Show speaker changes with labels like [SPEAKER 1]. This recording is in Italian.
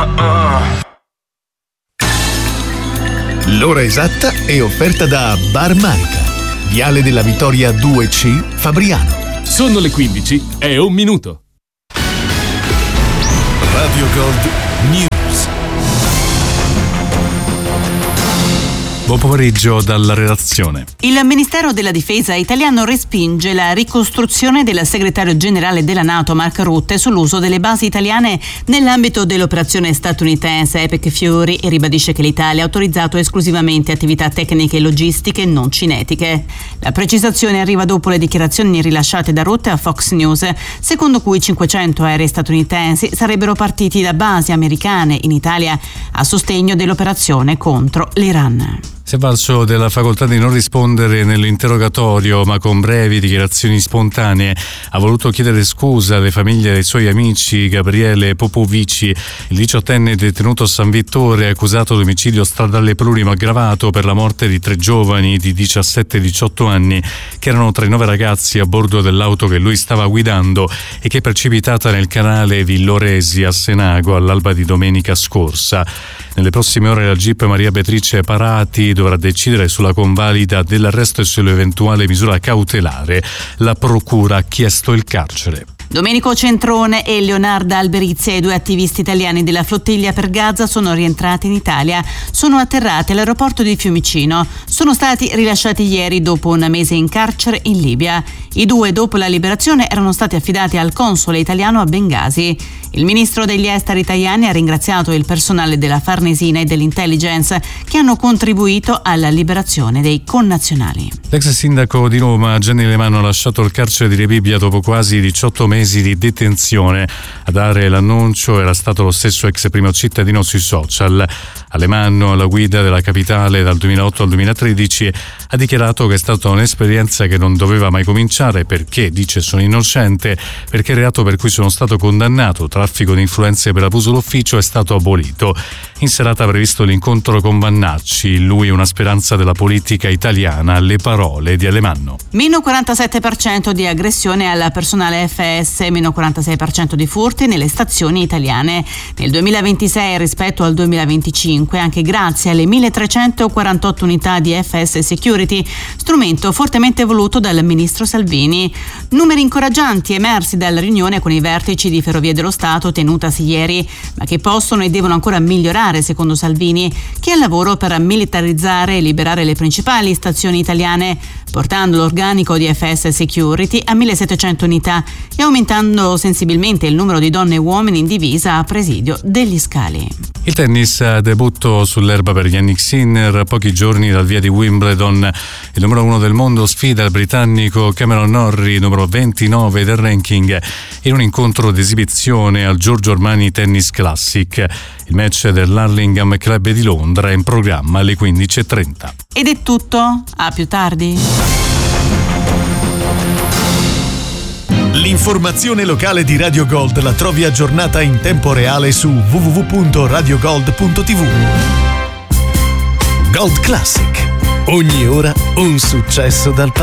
[SPEAKER 1] L'ora esatta è offerta da Bar Manica, Viale della Vittoria 2C, Fabriano.
[SPEAKER 2] Sono le 15 e 1 minuto.
[SPEAKER 1] Radio Gold News.
[SPEAKER 3] Buon pomeriggio dalla redazione.
[SPEAKER 4] Il Ministero della Difesa italiano respinge la ricostruzione del segretario generale della NATO Mark Rutte sull'uso delle basi italiane nell'ambito dell'operazione statunitense Epic Fury e ribadisce che l'Italia ha autorizzato esclusivamente attività tecniche e logistiche non cinetiche. La precisazione arriva dopo le dichiarazioni rilasciate da Rutte a Fox News, secondo cui 500 aerei statunitensi sarebbero partiti da basi americane in Italia a sostegno dell'operazione contro l'Iran.
[SPEAKER 3] Si è avvalso della facoltà di non rispondere nell'interrogatorio, ma con brevi dichiarazioni spontanee ha voluto chiedere scusa alle famiglie dei suoi amici. Gabriele Popovici, il 18enne detenuto a San Vittore, accusato di omicidio stradale plurimo aggravato per la morte di 3 giovani di 17 e 18 anni, che erano tra i 9 ragazzi a bordo dell'auto che lui stava guidando e che è precipitata nel canale Villoresi a Senago all'alba di domenica scorsa. Nelle prossime ore la GIP Maria Beatrice Parati dovrà decidere sulla convalida dell'arresto e sull'eventuale misura cautelare. La procura ha chiesto il carcere.
[SPEAKER 4] Domenico Centrone e Leonarda Alberizia, i 2 attivisti italiani della flottiglia per Gaza, sono rientrati in Italia. Sono atterrati all'aeroporto di Fiumicino. Sono stati rilasciati ieri dopo un mese in carcere in Libia. I 2, dopo la liberazione, erano stati affidati al console italiano a Bengasi. Il ministro degli esteri italiani ha ringraziato il personale della Farnesina e dell'intelligence che hanno contribuito alla liberazione dei connazionali.
[SPEAKER 3] L'ex sindaco di Roma, Gianni Alemanno, ha lasciato il carcere di Rebibbia dopo quasi 18 mesi di detenzione. A dare l'annuncio era stato lo stesso ex primo cittadino sui social. Alemanno, alla guida della capitale dal 2008 al 2013, ha dichiarato che è stata un'esperienza che non doveva mai cominciare perché, dice, sono innocente, perché il reato per cui sono stato condannato, traffico di influenze per abuso d'ufficio, è stato abolito. In serata ha previsto l'incontro con Vannacci, lui una speranza della politica italiana, le parole di Alemanno.
[SPEAKER 4] Meno 47% di aggressione al personale FS, meno 46% di furti nelle stazioni italiane. Nel 2026 rispetto al 2025, anche grazie alle 1348 unità di FS Security, strumento fortemente voluto dal ministro Salvini. Numeri incoraggianti emersi dalla riunione con i vertici di Ferrovie dello Stato tenutasi ieri, ma che possono e devono ancora migliorare, secondo Salvini, che è al lavoro per militarizzare e liberare le principali stazioni italiane, portando l'organico di FS Security a 1700 unità e aumentando sensibilmente il numero di donne e uomini in divisa a presidio degli scali.
[SPEAKER 3] Il tennis, debutto sull'erba per Jannik Sinner a pochi giorni dal via di Wimbledon. Il numero 1 del mondo sfida il britannico Cameron Norrie, numero 29 del ranking, in un incontro d'esibizione al Giorgio Armani Tennis Classic. Il match dell'Hurlingham Club di Londra è in programma alle 15:30.
[SPEAKER 4] Ed è tutto, a più tardi.
[SPEAKER 1] L'informazione locale di Radio Gold la trovi aggiornata in tempo reale su www.radiogold.tv. Gold Classic. Ogni ora un successo dal passato.